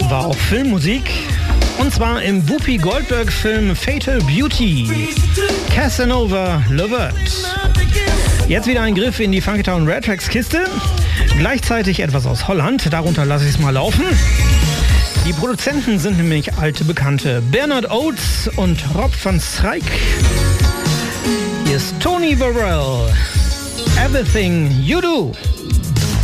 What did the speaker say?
War auch Filmmusik. Und zwar im Whoopi Goldberg-Film Fatal Beauty. Casanova Lovett. Jetzt wieder ein Griff in die Funkytown Rare Tracks Kiste. Gleichzeitig etwas aus Holland. Darunter lasse ich es mal laufen. Die Produzenten sind nämlich alte Bekannte. Bernard Oates und Rob van Schaik. Hier ist Tony Burrell. Everything You Do.